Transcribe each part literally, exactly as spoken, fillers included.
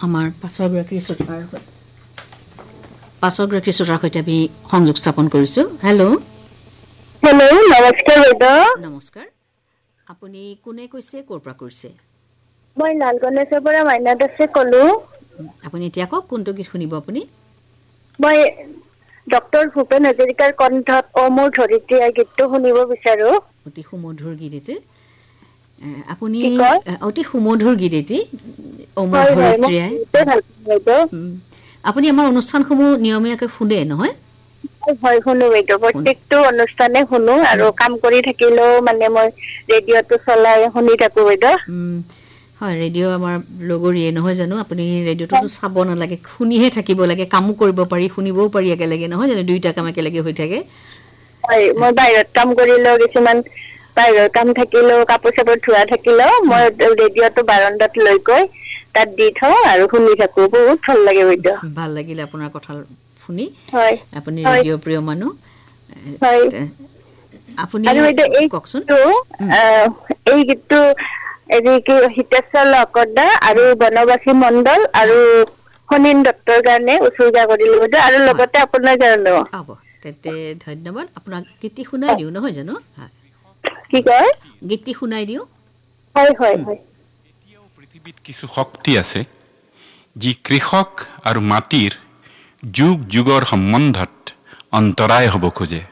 আমাৰ পাছৰগৰাকী শ্ৰোতাৰ পাছৰগৰাকী শ্ৰোতাৰ সৈতে আমি সংযোগ স্থাপন কৰিছোঁ। হেল্ল' হেল্ল' নমস্কাৰ বাইদেউ। নমস্কাৰ, আপুনি কোনে কৈছে, ক'ৰ পৰা কৈছে? মই লালগণেশৰ পৰা মাইনা দাসে ক'লোঁ। আপুনি এতিয়া কওক, কোনটো গীত শুনিব আপুনি? মই ডক্টৰ ভূপেন হাজৰিকাৰ কণ্ঠত অ মোৰ ধৰিত্ৰী আই গীতটো শুনিব বিচাৰোঁ। অতি সুমধুৰ গীত এটি। আপুনি কি কয়? অতি সুমধুৰ গীত এটি, অ মোৰ হয় হয়, মই ধৰিত্ৰী আই। বহুতেই ভাল পাওঁ বাইদেউ। আপুনি আমাৰ অনুষ্ঠানসমূহ নিয়মীয়াকৈ শুনে নহয়? হয় শুনো বাইদেউ, প্ৰত্যেকটো অনুষ্ঠানে শুনো আৰু কাম কৰি থাকিলেও মানে মই ৰেডিঅ'টো চলাই শুনি থাকো বাইদেউ। হয়, ৰেডিঅ' আমাৰ লগৰীয়ে নহয় জানো? আপুনি ৰেডিঅ'টোতো চাব নালাগে, শুনিহে থাকিব লাগে। কামো কৰিব পাৰি, শুনিবও পাৰি একেলগে, নহয় জানো? দুইটা কাম একেলগে হৈ থাকে। হয়, মই বাহিৰত কাম কৰিলেও, কিছুমান বাহিৰৰ কাম থাকিলেও, কাপোৰ চাপোৰ ধোৱা থাকিলেও মই ৰেডিঅ'টো বাৰান্দাত লৈ গৈ তাত দি থওঁ আৰু শুনি থাকো। বহুত ভাল লাগে বাইদেউ। ভাল লাগিলে আপোনাৰ কথা শুনি। হয় আপুনি হয় ৰেডিঅ' প্ৰিয় মানুহ। হয় আপুনি আৰু বাইদেউ এই কওকচোন। গীতটো আহ এই গীতটো এৰি কি হিতেশ্বৰ লকদা আৰু বনবাসী মণ্ডল আৰু সনীন দত্তৰ কাৰণে উচৰ্গা কৰিলো বাইদেউ, আৰু হয়, লগতে আপোনাৰ কাৰণেও। হ'ব তেন্তে ধন্যবাদ। আপোনাক গীতটি শুনাই দিওঁ নহয় জানো? হয়, কি কয়? গীতটি শুনাই দিওঁ। হয় হয় হয়। এতিয়াও পৃথিৱীত কিছু শক্তি আছে যি কৃষক আৰু মাটিৰ যুগ যুগৰ সম্বন্ধত অন্তৰায় হ'ব খোজে।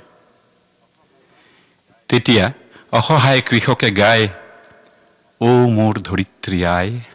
তেতিয়া অসহায় কৃষকে গায়, অ মোৰ ধৰিত্ৰী আই।